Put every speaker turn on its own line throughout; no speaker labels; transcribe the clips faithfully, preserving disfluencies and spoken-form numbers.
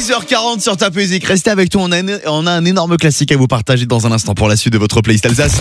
six heures quarante sur ta musique. Restez avec toi, on a, un, on a un énorme classique à vous partager dans un instant pour la suite de votre playlist Alsace.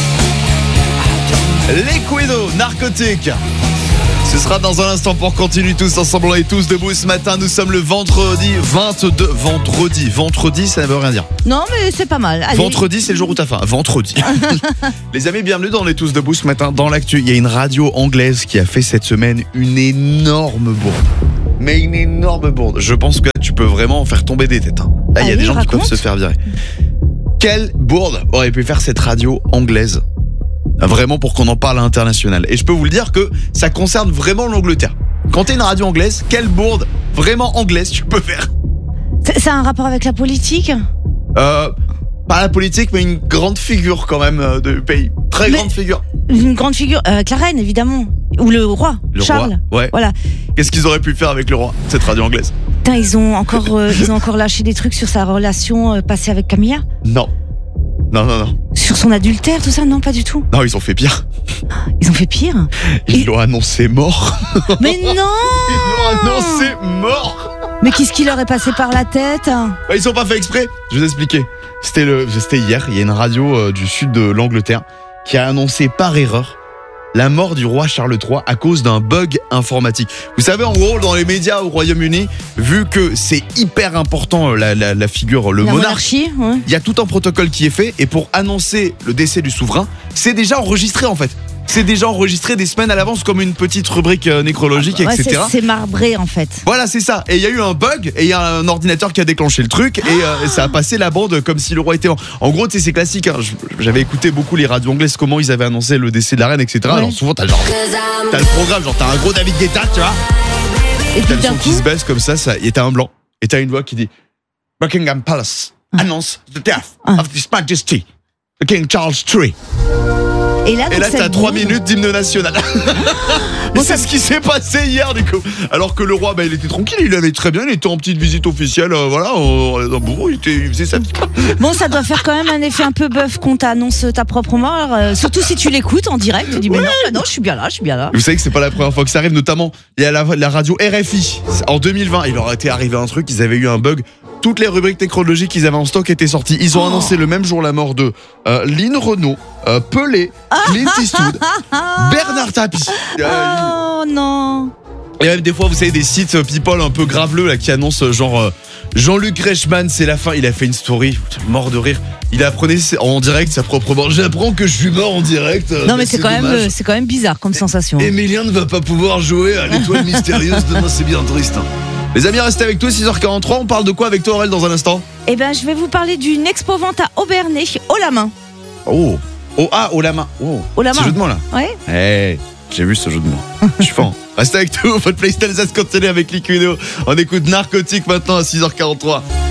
Liquido, Narcotique. Ce sera dans un instant pour continuer tous ensemble. On est tous debout ce matin. Nous sommes le vendredi vingt-deux. Vendredi. Vendredi, ça ne veut rien dire.
Non, mais c'est pas mal. Allez.
Vendredi, c'est le jour où t'as faim. Vendredi. Les amis, bienvenue dans On est tous debout ce matin. Dans l'actu, il y a une radio anglaise qui a fait cette semaine une énorme bourde. Mais une énorme bourde. Je pense que là, tu peux vraiment faire tomber des têtes. Hein. Là, il y a
Allez,
des gens
raconte.
qui peuvent se faire virer. Quelle bourde aurait pu faire cette radio anglaise ? Vraiment pour qu'on en parle à l'international. Et je peux vous le dire que ça concerne vraiment l'Angleterre. Quand t'es une radio anglaise, quelle bourde vraiment anglaise tu peux faire ?
C'est, ça a un rapport avec la politique ?
Euh, pas la politique, mais une grande figure quand même euh, du pays. Très
Mais-
grande figure.
Une grande figure, euh, avec la reine évidemment. Ou le roi,
Le
Charles.
roi, ouais.
Voilà.
Qu'est-ce qu'ils auraient pu faire avec le roi, cette radio anglaise ?
Putain, ils ont encore, euh, ils ont encore lâché des trucs sur sa relation euh, passée avec Camilla ?
Non. Non, non, non.
Sur son adultère, tout ça ? Non, pas du tout.
Non, ils ont fait pire.
Ils ont fait pire.
Ils
Et-
l'ont annoncé mort.
Mais non
Ils l'ont annoncé mort.
Mais qu'est-ce qui leur est passé par la tête ?
Bah, ils sont pas fait exprès. Je vais vous expliquer. C'était le, c'était hier. Il y a une radio euh, du sud de l'Angleterre qui a annoncé par erreur la mort du roi Charles trois à cause d'un bug informatique. Vous savez, en gros, dans les médias au Royaume-Uni, vu que c'est hyper important la, la, la figure, le
La
monarque,
monarchie, ouais.
il y a tout un protocole qui est fait et pour annoncer le décès du souverain, c'est déjà enregistré en fait. C'est déjà enregistré des semaines à l'avance comme une petite rubrique euh, nécrologique,
Ouais,
et cetera.
c'est, c'est marbré en fait.
Voilà, c'est ça. Et il y a eu un bug et il y a un ordinateur qui a déclenché le truc et, euh, et ça a passé la bande comme si le roi était mort. En gros, tu sais, c'est classique. Hein. J'avais écouté beaucoup les radios anglaises, comment ils avaient annoncé le décès de la reine, et cetera.
Ouais.
Alors souvent, t'as genre, t'as le programme, genre t'as un gros David Guetta, tu vois.
Et
T'as
puis
le
d'un
son qui
coup,
se baisse comme ça, ça et t'as un blanc. Et t'as une voix qui dit Buckingham Palace annonce the death
Ah.
of His Majesty, the King Charles trois.
et là,
Et
donc,
là,
cette
t'as trois
bourde-
minutes d'hymne national. Et
Bon,
c'est
ça-
ce qui s'est passé hier, du coup. Alors que le roi, bah, il était tranquille, il allait très bien, il était en petite visite officielle, euh, voilà, en, en bourreau, il, était, il faisait sa vie.
Bon, ça doit faire quand même un effet un peu bœuf qu'on t'annonce ta propre mort, euh, surtout si tu l'écoutes en direct. Tu dis, mais non, mais non, je suis bien là, je suis bien là.
Vous savez que c'est pas la première fois que ça arrive, notamment, il y a la, la radio R F I. En deux mille vingt, il leur était arrivé un truc, ils avaient eu un bug. Toutes les rubriques nécrologiques qu'ils avaient en stock étaient sorties. Ils ont
Oh.
annoncé le même jour la mort de euh, Lynn Renault, euh, Pelé, Clint Eastwood, Bernard Tapie. Euh,
Oh non.
Et même des fois, vous savez, des sites euh, people un peu graveleux là, qui annoncent euh, genre euh, Jean-Luc Reichmann, c'est la fin. Il a fait une story, mort de rire. Il apprenait en direct sa propre mort. J'apprends que je suis mort en direct. euh,
Non, mais
bah,
c'est quand même,
dommage.
euh, c'est quand même bizarre comme sensation.
Emilien ne va pas pouvoir jouer à l'étoile mystérieuse. Demain, c'est bien triste. Hein. Les amis, restez avec toi, six heures quarante-trois. On parle de quoi avec toi, Aurel, dans un instant ?
Eh ben, je vais vous parler d'une expo-vente à Aubernay, haut la main.
Oh, oh, ah, oh la main. Oh,
Haut la
ce
main.
jeu de mots là.
Ouais.
Hey, j'ai vu ce jeu de mots. Je suis fan. Restez avec nous, votre playlist Alsace continue avec Liquido. On écoute Narcotique maintenant à six heures quarante-trois.